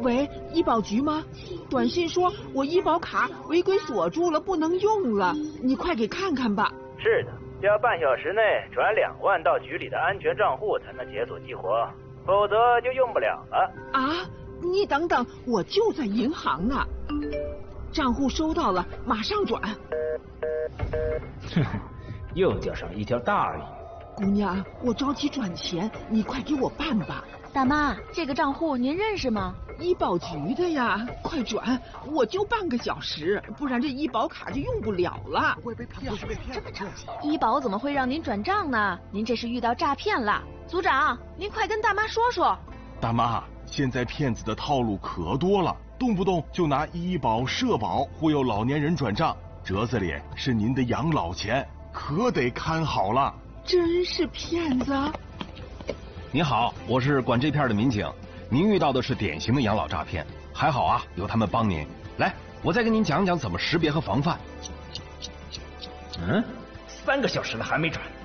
喂，医保局吗？短信说我医保卡违规锁住了，不能用了，你快给看看吧。 是的，要半小时内转2万到局里的安全账户才能解锁激活，否则就用不了了。 啊，你等等，我就在银行呢。账户收到了，马上转。 哼，又钓上一条大鱼。 姑娘，我着急转钱，你快给我办吧。 大妈，这个账户您认识吗？ 医保局的呀，快转！我就半个小时，不然这医保卡就用不了了。 会被骗，这么着急？医保怎么会让您转账呢？您这是遇到诈骗了。组长，您快跟大妈说说。 大妈，现在骗子的套路可多了，动不动就拿医保、社保忽悠老年人转账，折子里是您的养老钱，可得看好了。 真是骗子！ 你好，我是管这片的民警，您遇到的是典型的养老诈骗，还好啊，有他们帮您。来，我再跟您讲讲怎么识别和防范。 3个小时了还没转。